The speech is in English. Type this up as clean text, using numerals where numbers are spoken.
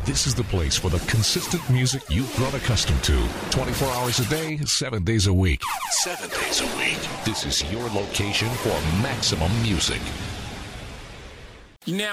This is the place for the consistent music you've grown accustomed to. 24 hours a day, 7 days a week. 7 days a week. This is your location for maximum music. Now